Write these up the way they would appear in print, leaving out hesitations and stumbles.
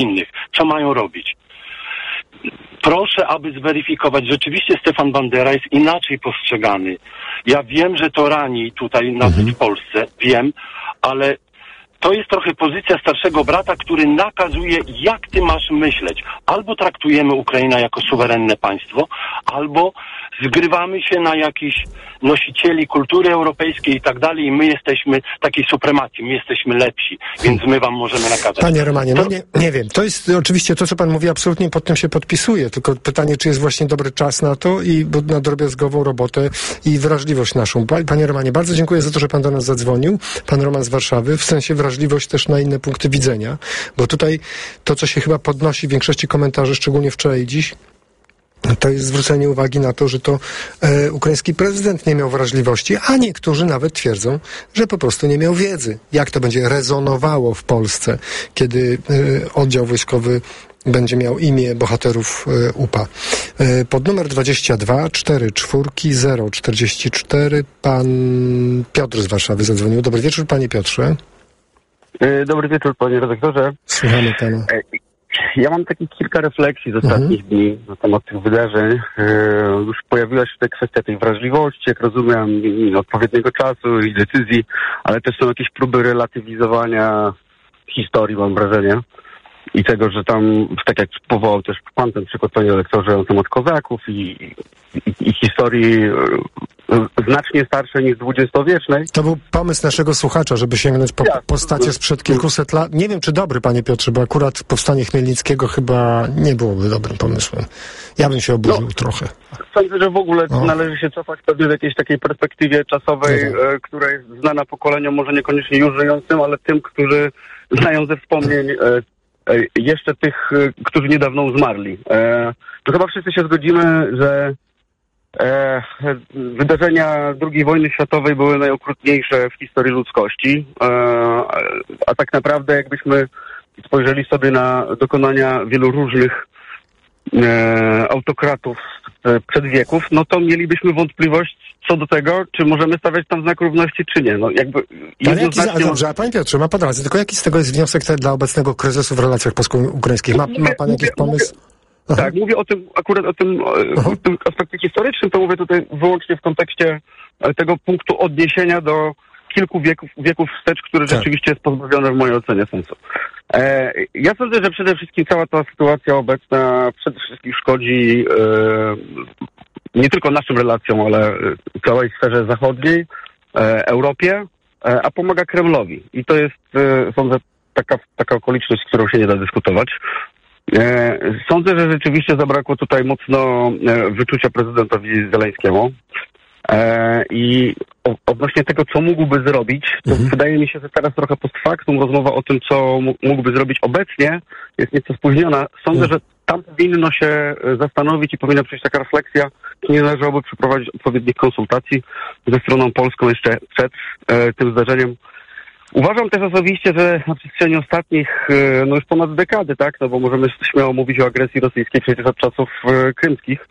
innych. Co mają robić? Proszę, aby zweryfikować, rzeczywiście Stefan Bandera jest inaczej postrzegany. Ja wiem, że to rani tutaj nas w Polsce, wiem, ale to jest trochę pozycja starszego brata, który nakazuje, jak ty masz myśleć. Albo traktujemy Ukrainę jako suwerenne państwo, albo zgrywamy się na jakichś nosicieli kultury europejskiej i tak dalej i my jesteśmy takiej supremacji, my jesteśmy lepsi, więc my wam możemy nakazać. Panie Romanie, no nie wiem, to jest oczywiście to, co pan mówi, absolutnie pod tym się podpisuje, tylko pytanie, czy jest właśnie dobry czas na to i na drobiazgową robotę i wrażliwość naszą. Panie Romanie, bardzo dziękuję za to, że pan do nas zadzwonił. Pan Roman z Warszawy, w sensie wrażliwość też na inne punkty widzenia, bo tutaj to, co się chyba podnosi w większości komentarzy, szczególnie wczoraj i dziś, to jest zwrócenie uwagi na to, że to ukraiński prezydent nie miał wrażliwości, a niektórzy nawet twierdzą, że po prostu nie miał wiedzy. Jak to będzie rezonowało w Polsce, kiedy oddział wojskowy będzie miał imię bohaterów UPA. Pod numer 22 44 044 pan Piotr z Warszawy zadzwonił. Dobry wieczór, panie Piotrze. Dobry wieczór, panie redaktorze. Słuchamy pana. Ja mam takich kilka refleksji z ostatnich dni na temat tych wydarzeń. Już pojawiła się tutaj kwestia tej wrażliwości, jak rozumiem, odpowiedniego czasu i decyzji, ale też są jakieś próby relatywizowania historii, mam wrażenie. I tego, że tam, tak jak powołał też pan ten przykład, panie lektorze, na temat kozaków i historii znacznie starszej niż dwudziestowiecznej. To był pomysł naszego słuchacza, żeby sięgnąć po postacie sprzed kilkuset lat. Nie wiem, czy dobry, panie Piotrze, bo akurat powstanie Chmielnickiego chyba nie byłoby dobrym pomysłem. Ja bym się oburzył trochę. Sądzę, że w ogóle należy się cofać pewnie w jakiejś takiej perspektywie czasowej, która jest znana pokoleniom, może niekoniecznie już żyjącym, ale tym, którzy znają ze wspomnień jeszcze tych, którzy niedawno zmarli. To chyba wszyscy się zgodzimy, że wydarzenia II wojny światowej były najokrutniejsze w historii ludzkości, a tak naprawdę jakbyśmy spojrzeli sobie na dokonania wielu różnych autokratów przed wieków, no to mielibyśmy wątpliwość co do tego, czy możemy stawiać tam znak równości, czy nie. No jakby dobrze, a panie Piotrze, ma pan rację, tylko jaki z tego jest wniosek dla obecnego kryzysu w relacjach polsko-ukraińskich? Ma pan jakiś pomysł? Tak, mówię o tym, akurat o tym aspekcie historycznym, to mówię tutaj wyłącznie w kontekście tego punktu odniesienia do kilku wieków wstecz, który rzeczywiście jest pozbawiony w mojej ocenie sensu. Ja sądzę, że przede wszystkim cała ta sytuacja obecna przede wszystkim szkodzi nie tylko naszym relacjom, ale całej sferze zachodniej, Europie, a pomaga Kremlowi. I to jest, sądzę, taka okoliczność, z którą się nie da dyskutować. Sądzę, że rzeczywiście zabrakło tutaj mocno wyczucia prezydentowi Zeleńskiemu. I odnośnie tego, co mógłby zrobić, to wydaje mi się, że teraz trochę post factum rozmowa o tym, co mógłby zrobić obecnie, jest nieco spóźniona. Sądzę, że tam powinno się zastanowić i powinna przyjść taka refleksja, czy nie należałoby przeprowadzić odpowiednich konsultacji ze stroną polską jeszcze przed tym zdarzeniem. Uważam też osobiście, że na przestrzeni ostatnich, no już ponad dekady, tak, no bo możemy śmiało mówić o agresji rosyjskiej przecież od czasów krymskich,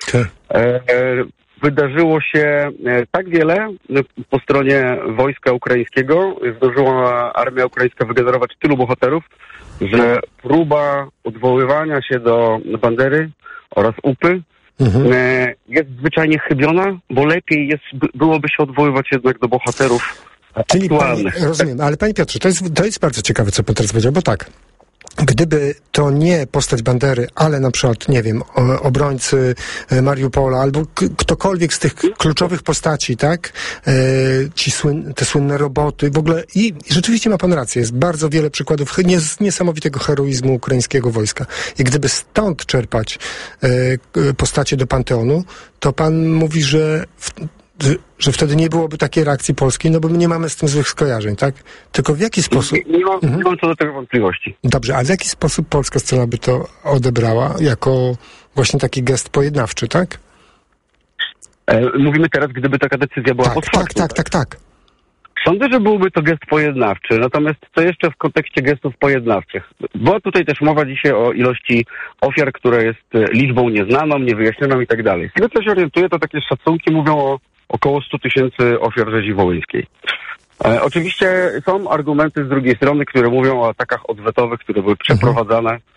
wydarzyło się tak wiele po stronie wojska ukraińskiego, zdążyła armia ukraińska wygenerować tylu bohaterów, że próba odwoływania się do Bandery oraz UPy jest zwyczajnie chybiona, bo lepiej byłoby się odwoływać jednak do bohaterów aktualnych. Rozumiem, ale panie Piotrze, to jest bardzo ciekawe, co pan teraz powiedział, bo tak, gdyby to nie postać Bandery, ale na przykład, nie wiem, obrońcy Mariupola albo ktokolwiek z tych kluczowych postaci, tak? Te słynne roboty, w ogóle i rzeczywiście ma pan rację, jest bardzo wiele przykładów niesamowitego heroizmu ukraińskiego wojska. I gdyby stąd czerpać postacie do Panteonu, to pan mówi, że wtedy nie byłoby takiej reakcji polskiej, no bo my nie mamy z tym złych skojarzeń, tak? Tylko w jaki sposób... Nie mam co do tego wątpliwości. Dobrze, a w jaki sposób polska strona by to odebrała jako właśnie taki gest pojednawczy, tak? Mówimy teraz, gdyby taka decyzja była post factum. Tak. Sądzę, że byłby to gest pojednawczy, natomiast co jeszcze w kontekście gestów pojednawczych? Była tutaj też mowa dzisiaj o ilości ofiar, która jest liczbą nieznaną, niewyjaśnioną i tak dalej. Z tego, co się orientuję, to takie szacunki mówią o około 100 000 ofiar rzezi wołyńskiej. Oczywiście są argumenty z drugiej strony, które mówią o atakach odwetowych, które były przeprowadzane